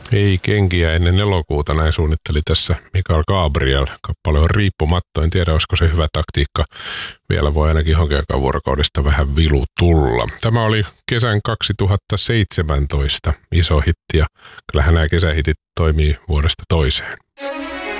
Ei kenkiä ennen elokuuta, näin suunnitteli tässä Michael Gabriel. Kappale on riippumatta, en tiedä olisiko se hyvä taktiikka. Vielä voi ainakin honkeakaan vuorokaudesta vähän vilu tulla. Tämä oli kesän 2017 iso hitti ja kyllähän nämä kesähitit toimii vuodesta toiseen.